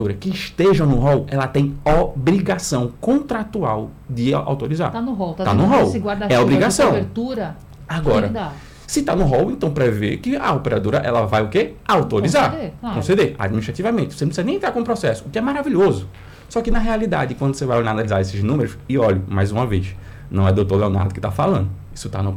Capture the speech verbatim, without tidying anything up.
que estejam no rol, ela tem obrigação contratual de autorizar. Está no rol. Está tá no rol. É obrigação. Cobertura, agora, se está no rol, então prevê que a operadora ela vai o quê? Autorizar. Conceder, claro. Conceder administrativamente. Você não precisa nem entrar com o processo, o que é maravilhoso. Só que na realidade, quando você vai analisar esses números, e olha, mais uma vez, não é doutor Leonardo que está falando. Isso está no